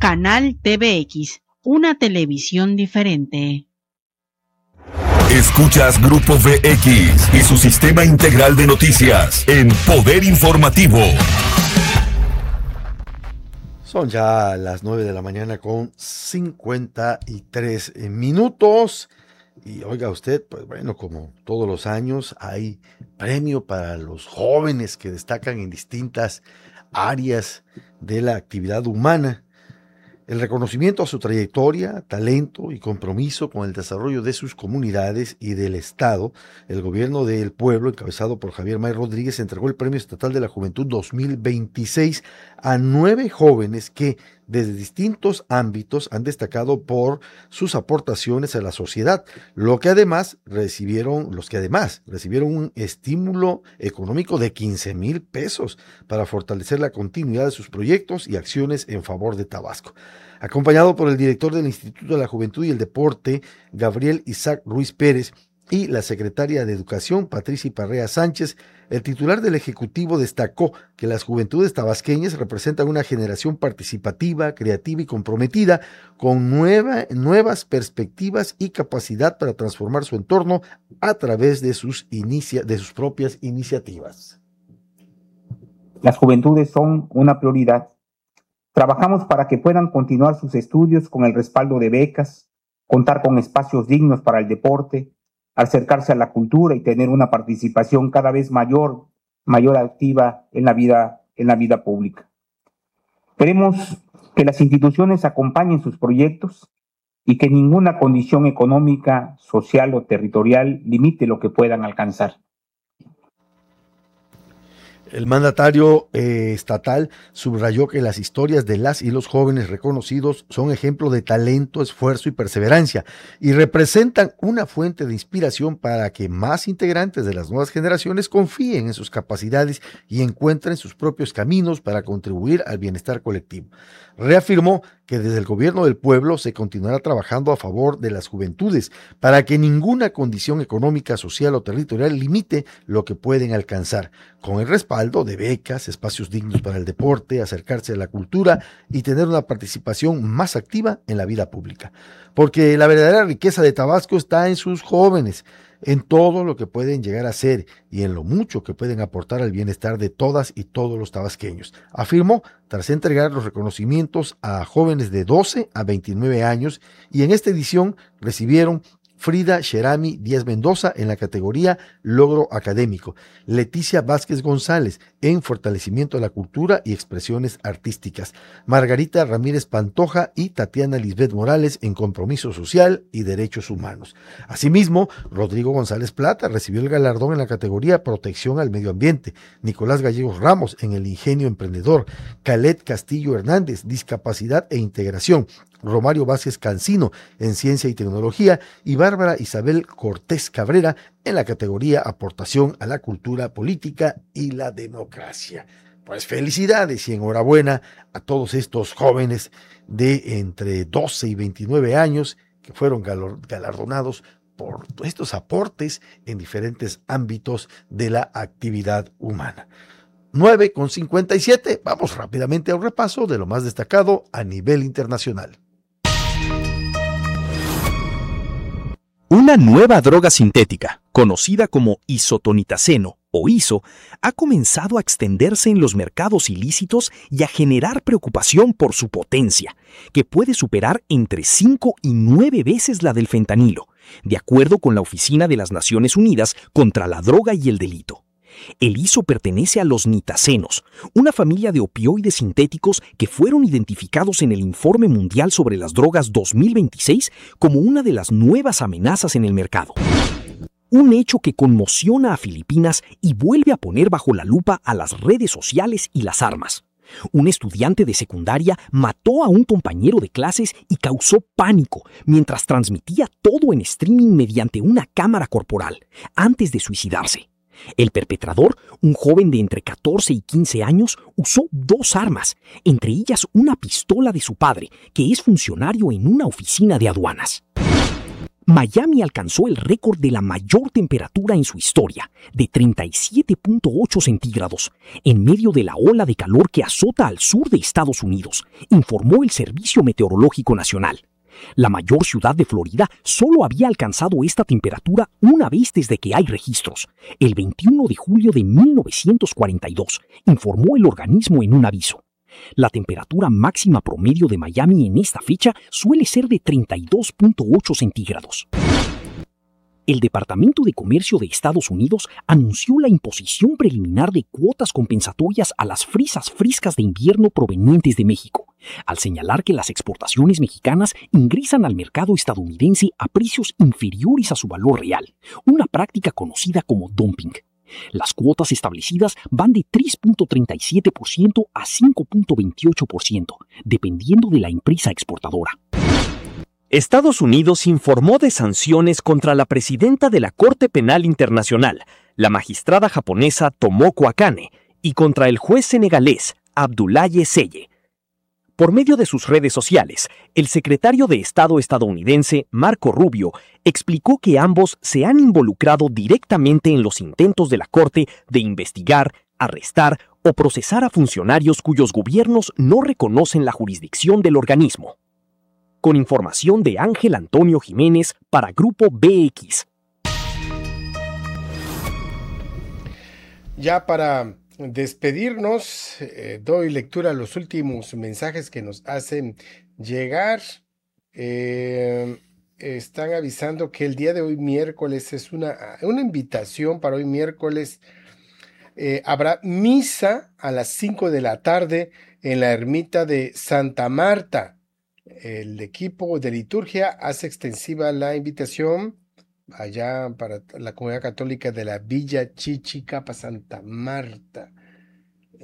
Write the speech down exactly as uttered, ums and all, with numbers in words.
Canal T V X, una televisión diferente. Escuchas Grupo V X y su sistema integral de noticias en Poder Informativo. Son ya las nueve de la mañana con cincuenta y tres minutos. Y oiga usted, pues bueno, como todos los años, hay premio para los jóvenes que destacan en distintas áreas de la actividad humana. El reconocimiento a su trayectoria, talento y compromiso con el desarrollo de sus comunidades y del Estado, el gobierno del pueblo, encabezado por Javier May Rodríguez, entregó el Premio Estatal de la Juventud dos mil veintiséis a nueve jóvenes que, desde distintos ámbitos, han destacado por sus aportaciones a la sociedad, lo que además recibieron, los que además recibieron un estímulo económico de quince mil pesos para fortalecer la continuidad de sus proyectos y acciones en favor de Tabasco. Acompañado por el director del Instituto de la Juventud y el Deporte, Gabriel Isaac Ruiz Pérez, y la secretaria de Educación, Patricia Parrea Sánchez, el titular del Ejecutivo destacó que las juventudes tabasqueñas representan una generación participativa, creativa y comprometida, con nueva, nuevas perspectivas y capacidad para transformar su entorno a través de sus, inicia, de sus propias iniciativas. Las juventudes son una prioridad. Trabajamos para que puedan continuar sus estudios con el respaldo de becas, contar con espacios dignos para el deporte, acercarse a la cultura y tener una participación cada vez mayor, mayor activa en la vida, en la vida pública. Queremos que las instituciones acompañen sus proyectos y que ninguna condición económica, social o territorial limite lo que puedan alcanzar. El mandatario eh, estatal subrayó que las historias de las y los jóvenes reconocidos son ejemplo de talento, esfuerzo y perseverancia y representan una fuente de inspiración para que más integrantes de las nuevas generaciones confíen en sus capacidades y encuentren sus propios caminos para contribuir al bienestar colectivo. Reafirmó que desde el gobierno del pueblo se continuará trabajando a favor de las juventudes para que ninguna condición económica, social o territorial limite lo que pueden alcanzar, con el respaldo de becas, espacios dignos para el deporte, acercarse a la cultura y tener una participación más activa en la vida pública. Porque la verdadera riqueza de Tabasco está en sus jóvenes, en todo lo que pueden llegar a ser y en lo mucho que pueden aportar al bienestar de todas y todos los tabasqueños, afirmó tras entregar los reconocimientos a jóvenes de doce a veintinueve años, y en esta edición recibieron Frida Sherami Díaz Mendoza en la categoría Logro Académico, Leticia Vázquez González en Fortalecimiento de la Cultura y Expresiones Artísticas, Margarita Ramírez Pantoja y Tatiana Lisbeth Morales en Compromiso Social y Derechos Humanos. Asimismo, Rodrigo González Plata recibió el galardón en la categoría Protección al Medio Ambiente, Nicolás Gallegos Ramos en el Ingenio Emprendedor, Calet Castillo Hernández, Discapacidad e Integración, Romario Vázquez Cancino en Ciencia y Tecnología y Bárbara Isabel Cortés Cabrera en la categoría Aportación a la Cultura Política y la Democracia. Pues felicidades y enhorabuena a todos estos jóvenes de entre doce y veintinueve años que fueron galardonados por estos aportes en diferentes ámbitos de la actividad humana. nueve con cincuenta y siete, vamos rápidamente a un repaso de lo más destacado a nivel internacional. Una nueva droga sintética, conocida como isotonitaceno o iso, ha comenzado a extenderse en los mercados ilícitos y a generar preocupación por su potencia, que puede superar entre cinco y nueve veces la del fentanilo, de acuerdo con la Oficina de las Naciones Unidas contra la Droga y el Delito. El iso pertenece a los nitacenos, una familia de opioides sintéticos que fueron identificados en el Informe Mundial sobre las Drogas dos mil veintiséis como una de las nuevas amenazas en el mercado. Un hecho que conmociona a Filipinas y vuelve a poner bajo la lupa a las redes sociales y las armas. Un estudiante de secundaria mató a un compañero de clases y causó pánico mientras transmitía todo en streaming mediante una cámara corporal, antes de suicidarse. El perpetrador, un joven de entre catorce y quince años, usó dos armas, entre ellas una pistola de su padre, que es funcionario en una oficina de aduanas. Miami alcanzó el récord de la mayor temperatura en su historia, de treinta y siete punto ocho centígrados, en medio de la ola de calor que azota al sur de Estados Unidos, informó el Servicio Meteorológico Nacional. La mayor ciudad de Florida solo había alcanzado esta temperatura una vez desde que hay registros, el veintiuno de julio de mil novecientos cuarenta y dos, informó el organismo en un aviso. La temperatura máxima promedio de Miami en esta fecha suele ser de treinta y dos punto ocho centígrados. El Departamento de Comercio de Estados Unidos anunció la imposición preliminar de cuotas compensatorias a las frisas frescas de invierno provenientes de México, al señalar que las exportaciones mexicanas ingresan al mercado estadounidense a precios inferiores a su valor real, una práctica conocida como dumping. Las cuotas establecidas van de tres punto treinta y siete por ciento a cinco punto veintiocho por ciento, dependiendo de la empresa exportadora. Estados Unidos informó de sanciones contra la presidenta de la Corte Penal Internacional, la magistrada japonesa Tomoko Akane, y contra el juez senegalés Abdoulaye Seye. Por medio de sus redes sociales, el secretario de Estado estadounidense, Marco Rubio, explicó que ambos se han involucrado directamente en los intentos de la Corte de investigar, arrestar o procesar a funcionarios cuyos gobiernos no reconocen la jurisdicción del organismo. Con información de Ángel Antonio Jiménez para Grupo B X. Ya para despedirnos, eh, doy lectura a los últimos mensajes que nos hacen llegar. Eh, están avisando que el día de hoy miércoles es una, una invitación para hoy miércoles. Eh, habrá misa a las cinco de la tarde en la ermita de Santa Marta. El equipo de liturgia hace extensiva la invitación allá para la comunidad católica de la Villa Chichicapa, Santa Marta.